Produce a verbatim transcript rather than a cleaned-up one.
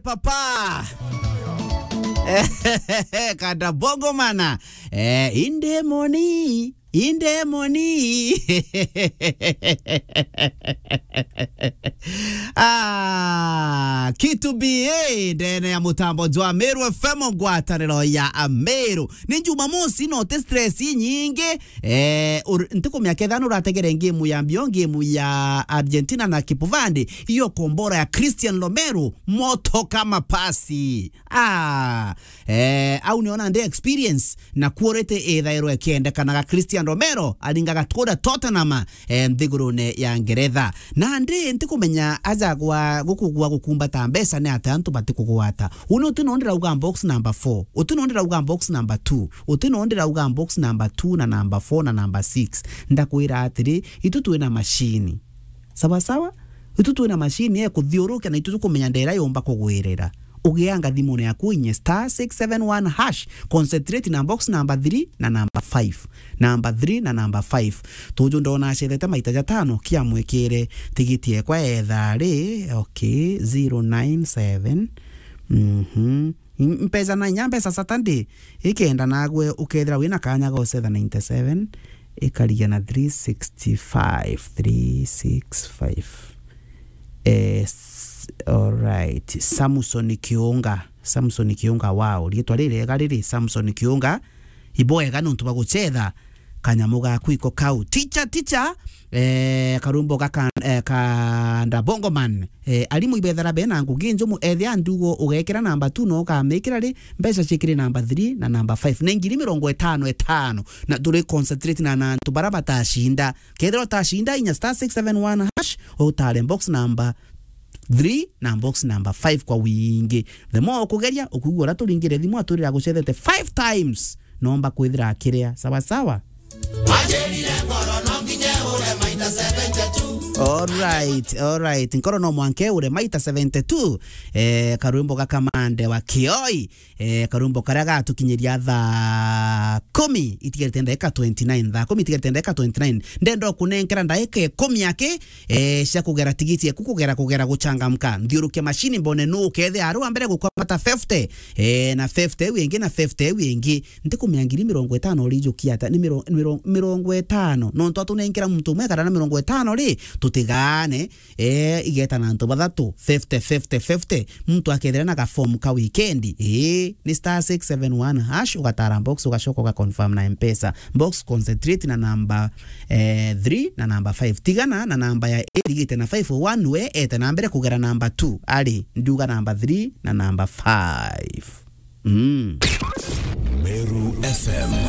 papa. Kada bongo mana. Eh, inde money. Inde money. Ah, kitu bie ndene ya mutambo jwa Meru F M gwataniro ya Ameru. Ni Jumamosi no te stress nyingi. Eh, ntiko miaka thano urategere ngemu ya mbio ngemu ya Argentina na Kipuvandi. Hiyo kombora ya Christian Romero moto kama pasi. Ah, eh au niona nde experience na kuorete ethairo ekende kana Christian Romero alingaga tkoda Tottenham eh, mthigurune ya Ngeretha na ndi ntikumenya aza gwa gukugwa gukumbata mbesa ne atantu batikugwata uno utinondera uga box number four utinondera uga box number two utinondera uga box number two na number four na number six ndakwira atiri itu tuina machine sawa sawa itu tuina machine ye kuthiuruka na itu tukumenya ndera yomba kugwirira ugianga thimune yaku inye star six seven one hash concentrate na box number three na number five number three na number five tuju ndona acethete maita jatano kia mwekere tigiti ekwa ethari okay zero nine seven mhm mpesa na nyambe sasa tandi ikenda nagwe ukethira wina kanya go seven ninety seven ikaria na three sixty-five three sixty-five eh alright Samson Kiunga Samson Kiunga wao lietwa rire gariri Samson Kiunga iboe gano ntuba gucetha kanyamuga kwiko kau teacher teacher eh karumbo gaka eh, kanda bongo man eh alimu ibethara bena nguginjo mu ethia ndugo ugekira number two no ka mekira ri mbesa chikire number three na number five na ngiri mirongo itano itano na dure concentrate na na tubaraba tashinda kedro tashinda inya star six seven one hash o tale box number three na box number five kwa wingi the more ukugeria ukugura turingire thimu aturira gucethete five times nomba kwithira akiria sawa sawa ajerire ngoro no nginye ure maita seventy-two. All right, all right. Nkoro no mwanke ure maita seventy-two. Eh karumbo gakamande wa Kioi. Eh karumbo karaga tukinyiria tha kumi itigerete ndeka twenty-nine tha kumi itigerete ndeka twenty-nine ndendo kunenkera ndaike kumi yake eh cia kugera tigiti ya kukugera kugera guchangamka ndiuruke machine mbone no kethe aru ambere gukwata fifty eh na fifty wingi na fifty wingi ndikumyangira mirongo itano rijukia ta ni mirongo itano no nto tunenkera muntu umwe kana mirongo itano ri tutigane eh igeta na nto bathatu fifty fifty fifty muntu akethera na ka form ka weekend eh ni star six seven one hash ugatara box ugashoka ka confirm na mpesa box concentrate na number eh three na number five tigana na number ya eight igete na five one we eta na mbere kugera number two ali nduga number three na number five mm. Meru F M